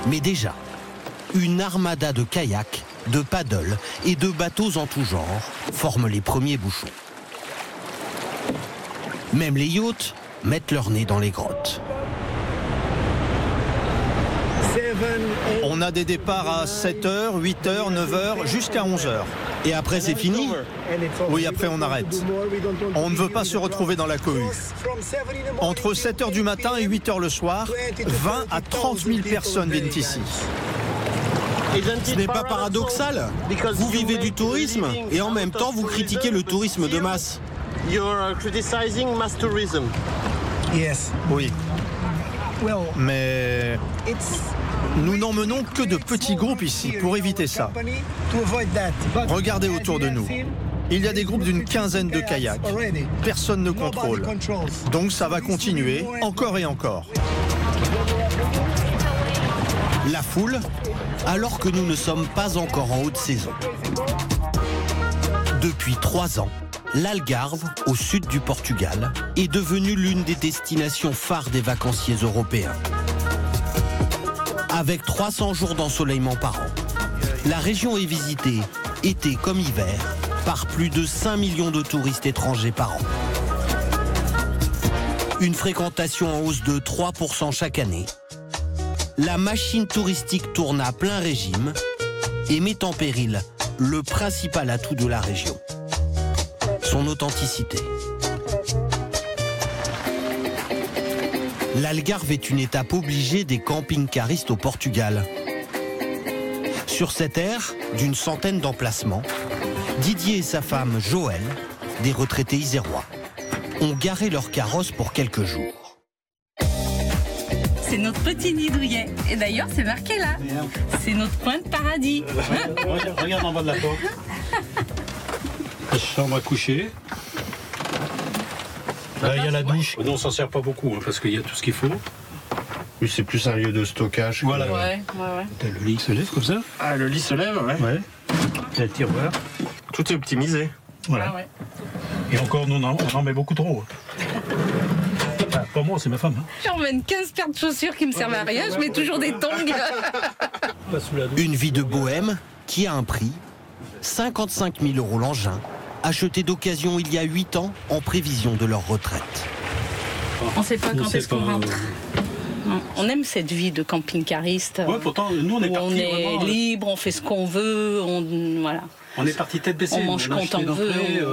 Mais déjà, une armada de kayaks, de paddles et de bateaux en tout genre forment les premiers bouchons. Même les yachts mettent leur nez dans les grottes. On a des départs à 7h, 8h, 9h, jusqu'à 11h. Et après, c'est fini? Oui, après on arrête. On ne veut pas se retrouver dans la cohue. Entre 7h du matin et 8h le soir, 20 à 30 000 personnes viennent ici. Ce n'est pas paradoxal? Vous vivez du tourisme et en même temps vous critiquez le tourisme de masse. Oui. Mais nous n'emmenons que de petits groupes ici pour éviter ça. Regardez autour de nous. Il y a des groupes d'une quinzaine de kayaks. Personne ne contrôle. Donc ça va continuer encore et encore. La foule, alors que nous ne sommes pas encore en haute saison. Depuis 3 ans, l'Algarve, au sud du Portugal, est devenue l'une des destinations phares des vacanciers européens. Avec 300 jours d'ensoleillement par an, la région est visitée, été comme hiver, par plus de 5 millions de touristes étrangers par an. Une fréquentation en hausse de 3% chaque année. La machine touristique tourne à plein régime et met en péril le principal atout de la région, son authenticité. L'Algarve est une étape obligée des camping-caristes au Portugal. Sur cette aire, d'une centaine d'emplacements, Didier et sa femme Joël, des retraités isérois, ont garé leur carrosse pour quelques jours. C'est notre petit nid douillet. Et d'ailleurs, c'est marqué là. C'est notre coin de paradis. Regarde en bas de la porte. La chambre à coucher. Là, il y a la douche. Nous, on s'en sert pas beaucoup hein, parce qu'il y a tout ce qu'il faut. Oui, c'est plus un lieu de stockage. Voilà. Ouais. Le lit se lève comme ça. Ah, le lit se lève, ouais. Il y a le tiroir. Tout est optimisé. Voilà. Ah ouais. Et encore, nous, on en met beaucoup trop. Ah, pas moi, c'est ma femme. Hein. J'emmène 15 paires de chaussures qui me servent à rien. Je mets toujours des tongs. Pas sous la douche. Une vie de bohème qui a un prix, 55 000 € l'engin, acheté d'occasion il y a 8 ans en prévision de leur retraite. On ne sait pas On quand sait est-ce qu'on pas, rentre. On aime cette vie de camping-cariste. Ouais, pourtant, nous, on est où partis on est vraiment, libre, on fait ce qu'on veut, voilà. on est parti tête baissée. On mange quand on veut.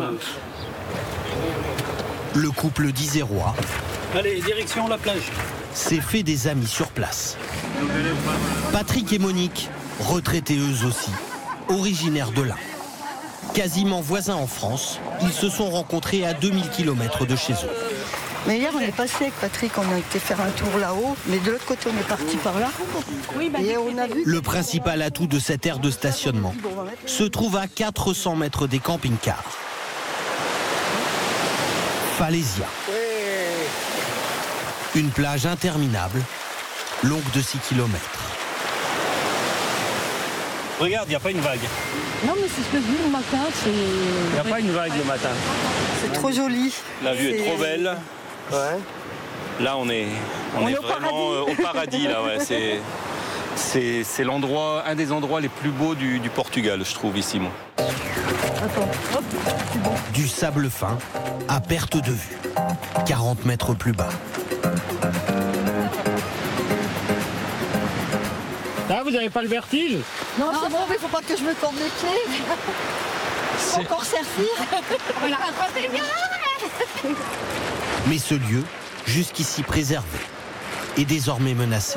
Le couple d'Isérois Allez, direction la plage. s'est fait des amis sur place. Patrick et Monique, retraités eux aussi, originaires de là. Quasiment voisins en France, ils se sont rencontrés à 2000 km de chez eux. Mais hier, on est passé avec Patrick, on a été faire un tour là-haut, mais de l'autre côté, on est parti par là. Et on a vu... Le principal atout de cette aire de stationnement se trouve à 400 mètres des camping-cars. Falaisia. Une plage interminable, longue de 6 km. Regarde, il n'y a pas une vague. Non, mais c'est ce que je dis le matin, c'est... Il n'y a pas une vague le matin. C'est trop joli. La vue est trop belle. Ouais. Là, on est On est au vraiment au paradis. Là, ouais. C'est l'endroit, un des endroits les plus beaux du Portugal, je trouve, ici, moi. Attends, hop, c'est bon. Du sable fin à perte de vue, 40 mètres plus bas. Ah, vous n'avez pas le vertige? Non, c'est bon, mais il faut pas que je me torde les pieds. Faut encore servir. On l'a rattrapé bien. Mais ce lieu, jusqu'ici préservé, est désormais menacé.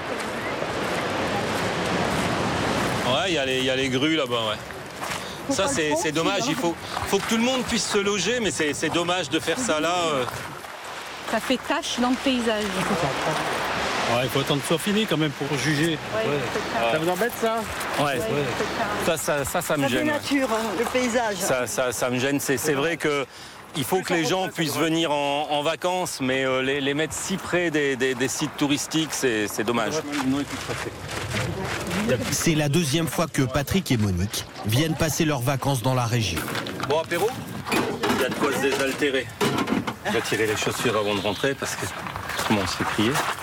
Ouais, il y a les grues là-bas, ouais. Ça, c'est dommage. Il faut que tout le monde puisse se loger, mais c'est dommage de faire ça là. Ça fait tache dans le paysage. Ouais, il faut attendre que ce soit fini quand même pour juger. Ça vous embête ça? Ouais. Ça me La gêne. nature, le paysage. Ça me gêne. C'est vrai que il faut que les gens puissent venir en vacances, mais les mettre si près des sites touristiques, c'est dommage. C'est la deuxième fois que Patrick et Monique viennent passer leurs vacances dans la région. Bon, apéro? Il y a de quoi se désaltérer. Je vais tirer les chaussures avant de rentrer parce que comment on se fait crier.